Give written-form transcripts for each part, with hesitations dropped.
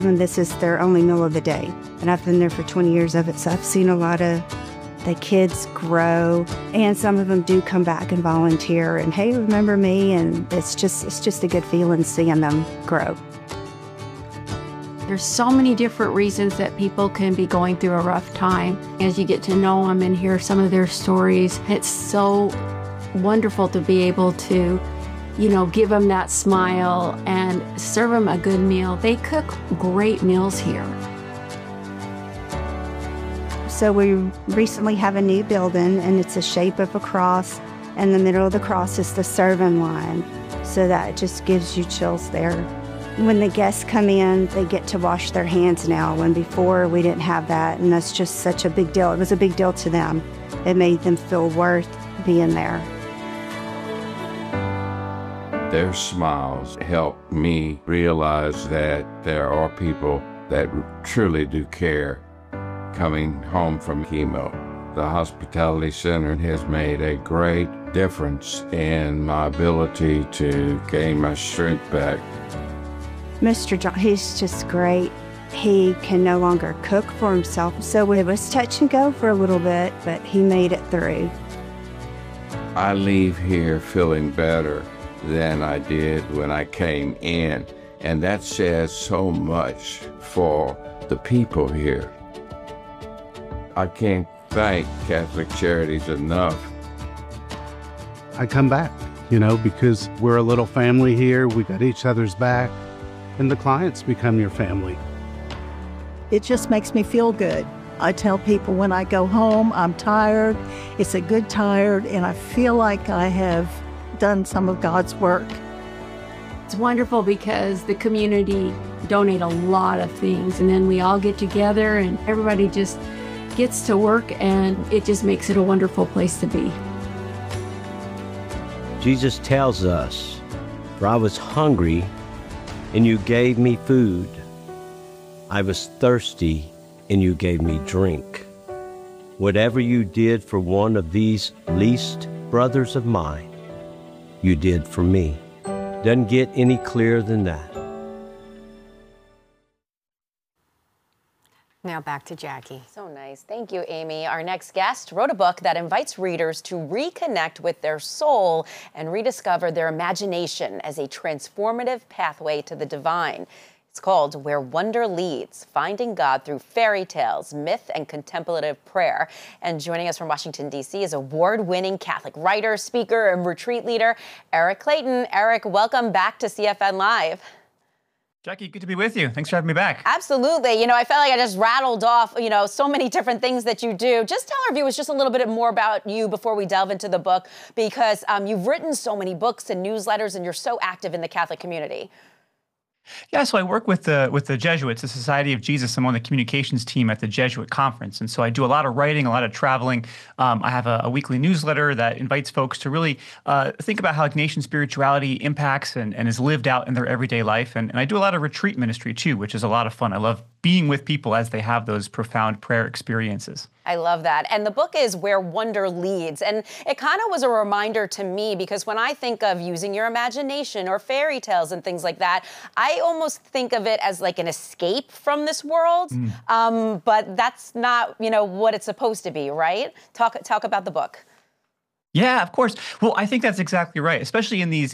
And this is their only meal of the day. And I've been there for 20 years of it, so I've seen a lot of the kids grow, and some of them do come back and volunteer and, hey, remember me? And it's just a good feeling seeing them grow. There's so many different reasons that people can be going through a rough time. As you get to know them and hear some of their stories, it's so wonderful to be able to, give them that smile and serve them a good meal. They cook great meals here. So we recently have a new building, and it's a shape of a cross. In the middle of the cross is the serving line. So that just gives you chills there. When the guests come in, they get to wash their hands now, when before we didn't have that, and that's just such a big deal. It was a big deal to them. It made them feel worth being there. Their smiles help me realize that there are people that truly do care coming home from chemo. The hospitality center has made a great difference in my ability to gain my strength back. Mr. John, he's just great. He can no longer cook for himself, so it was touch and go for a little bit, but he made it through. I leave here feeling better than I did when I came in, and that says so much for the people here. I can't thank Catholic Charities enough. I come back, because we're a little family here. We got each other's back, and the clients become your family. It just makes me feel good. I tell people when I go home, I'm tired. It's a good tired, and I feel like I have done some of God's work. It's wonderful because the community donate a lot of things, and then we all get together and everybody just gets to work, and it just makes it a wonderful place to be. Jesus tells us, "For I was hungry, and you gave me food. I was thirsty, and you gave me drink. Whatever you did for one of these least brothers of mine, you did for me." Doesn't get any clearer than that. Now back to Jackie. So nice. Thank you, Amy. Our next guest wrote a book that invites readers to reconnect with their soul and rediscover their imagination as a transformative pathway to the divine. It's called Where Wonder Leads, Finding God Through Fairy Tales, Myth, and Contemplative Prayer. And joining us from Washington, D.C. is award-winning Catholic writer, speaker, and retreat leader, Eric Clayton. Eric, welcome back to CFN Live. Jackie, good to be with you. Thanks for having me back. Absolutely. I felt like I just rattled off, so many different things that you do. Just tell our viewers just a little bit more about you before we delve into the book, because you've written so many books and newsletters, and you're so active in the Catholic community. Yeah, so I work with the Jesuits, the Society of Jesus. I'm on the communications team at the Jesuit Conference. And so I do a lot of writing, a lot of traveling. I have a weekly newsletter that invites folks to really think about how Ignatian spirituality impacts and is lived out in their everyday life. And I do a lot of retreat ministry too, which is a lot of fun. I love being with people as they have those profound prayer experiences. I love that. And the book is Where Wonder Leads. And it kind of was a reminder to me, because when I think of using your imagination or fairy tales and things like that, I almost think of it as like an escape from this world. But that's not, what it's supposed to be, right? Talk about the book. Yeah, of course. Well, I think that's exactly right, especially in these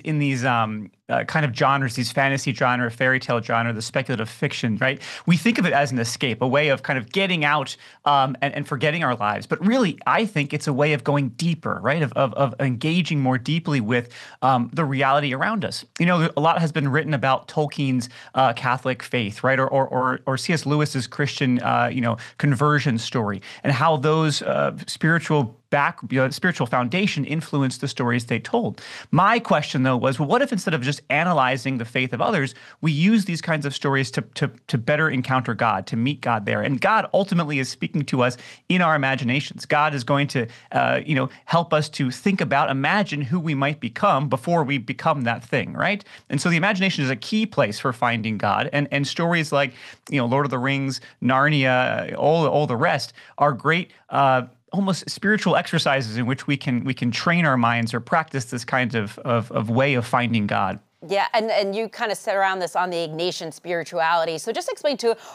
kind of genres, these fantasy genre, fairy tale genre, the speculative fiction, right? We think of it as an escape, a way of kind of getting out and forgetting our lives. But really, I think it's a way of going deeper, right? Of engaging more deeply with the reality around us. A lot has been written about Tolkien's Catholic faith, right? Or C.S. Lewis's Christian, conversion story, and how those spiritual foundation influenced the stories they told. My question, though, was, well, what if instead of just analyzing the faith of others, we use these kinds of stories to better encounter God, to meet God there? And God ultimately is speaking to us in our imaginations. God is going to, help us to think about, imagine who we might become before we become that thing, right? And so the imagination is a key place for finding God. And stories like, Lord of the Rings, Narnia, all the rest are great almost spiritual exercises in which we can train our minds or practice this kind of way of finding God. Yeah, and you kind of sit around this on the Ignatian spirituality. So just explain to